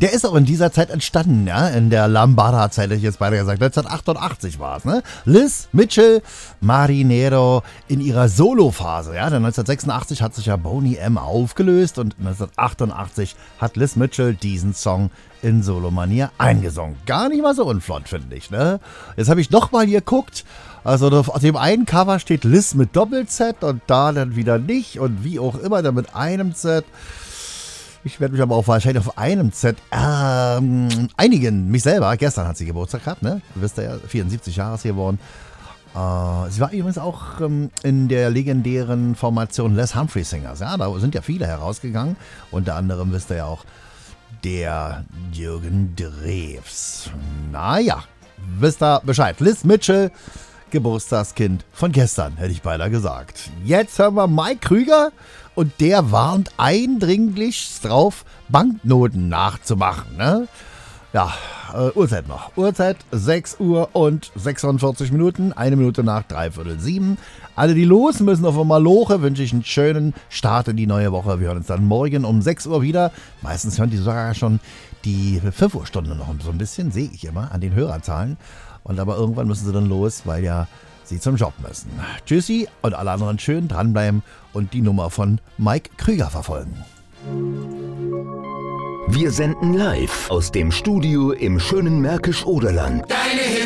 Der ist auch in dieser Zeit entstanden, ja, in der Lambada-Zeit, hätte ich jetzt beide gesagt. 1988 war es, ne? Liz Mitchell Marinero in ihrer Solo-Phase, ja. Denn 1986 hat sich ja Boney M. aufgelöst und 1988 hat Liz Mitchell diesen Song in Solo-Manier eingesungen. Gar nicht mal so unflott, finde ich, ne? Jetzt habe ich nochmal hier geguckt. Also auf dem einen Cover steht Liz mit Doppel-Z und da dann wieder nicht und wie auch immer dann mit einem Z. Ich werde mich aber auch wahrscheinlich auf einem Z einigen. Mich selber, gestern hat sie Geburtstag gehabt, ne? Du wisst ja, 74 Jahre ist sie geworden. Sie war übrigens auch in der legendären Formation Les Humphrey Singers. Ja, da sind ja viele herausgegangen. Unter anderem wisst ihr ja auch der Jürgen Drews. Naja, wisst ihr Bescheid. Liz Mitchell, Geburtstagskind von gestern, hätte ich beinahe gesagt. Jetzt hören wir Mike Krüger und der warnt eindringlich drauf, Banknoten nachzumachen. Ne? Ja, Uhrzeit noch. Uhrzeit 6 Uhr und 46 Minuten, 1 Minute nach 6:45. Alle, die los müssen auf Maloche, wünsche ich einen schönen Start in die neue Woche. Wir hören uns dann morgen um 6 Uhr wieder. Meistens hören die sogar schon die 5 Uhr Stunde noch so ein bisschen, sehe ich immer an den Hörerzahlen. Und aber irgendwann müssen sie dann los, weil ja sie zum Job müssen. Tschüssi und alle anderen schön dranbleiben und die Nummer von Mike Krüger verfolgen. Wir senden live aus dem Studio im schönen Märkisch-Oderland.